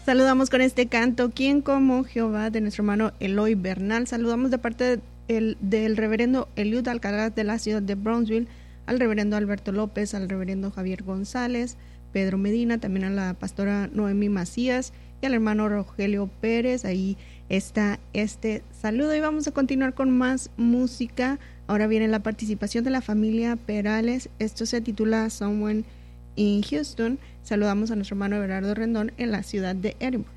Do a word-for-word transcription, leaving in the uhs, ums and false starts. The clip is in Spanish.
Saludamos con este canto, ¿Quién como Jehová?, de nuestro hermano Eloy Bernal. Saludamos de parte de el, del reverendo Eliud Alcaraz de la ciudad de Brownsville, al reverendo Alberto López, al reverendo Javier González, Pedro Medina, también a la pastora Noemí Macías y al hermano Rogelio Pérez. Ahí está este saludo y vamos a continuar con más música. Ahora viene la participación de la familia Perales. Esto se titula Someone in Houston. Saludamos a nuestro hermano Everardo Rendón en la ciudad de Edinburgh.